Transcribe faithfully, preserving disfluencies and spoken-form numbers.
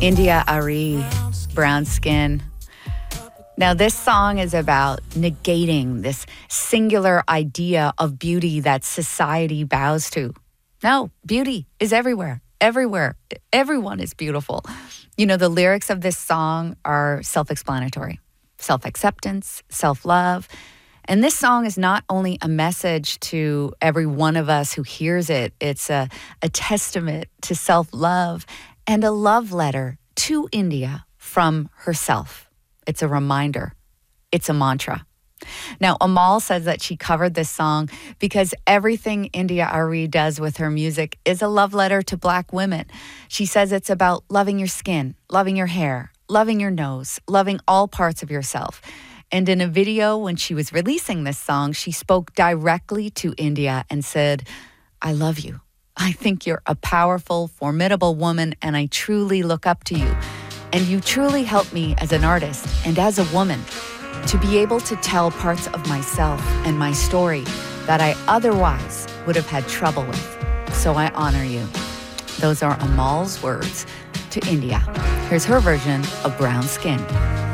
India Ari, Brown Skin. Now, this song is about negating this singular idea of beauty that society bows to. No, beauty is everywhere, everywhere. Everyone is beautiful. You know, the lyrics of this song are self-explanatory. Self-acceptance, self-love. And this song is not only a message to every one of us who hears it, it's a, a testament to self-love and a love letter to India from herself. It's a reminder. It's a mantra. Now, Amal says that she covered this song because everything India Ari does with her music is a love letter to Black women. She says it's about loving your skin, loving your hair, loving your nose, loving all parts of yourself. And in a video when she was releasing this song, she spoke directly to India and said, I love you. I think you're a powerful, formidable woman, and I truly look up to you. And you truly help me as an artist and as a woman to be able to tell parts of myself and my story that I otherwise would have had trouble with. So I honor you. Those are Amal's words to India. Here's her version of Brown Skin.